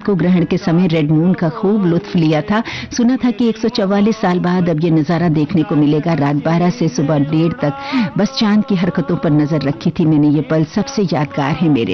को ग्रहण के समय रेड मून का खूब लुत्फ लिया था। सुना था कि 144 साल बाद अब ये नजारा देखने को मिलेगा। रात 12 से सुबह 1:30 तक बस चांद की हरकतों पर नजर रखी थी मैंने। ये पल सबसे यादगार है मेरे